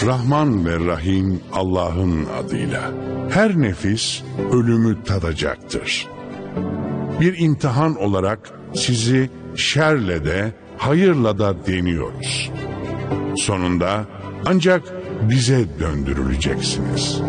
Rahman ve Rahim Allah'ın adıyla. Her nefis ölümü tadacaktır. Bir imtihan olarak sizi şerle de hayırla da deniyoruz. Sonunda ancak bize döndürüleceksiniz.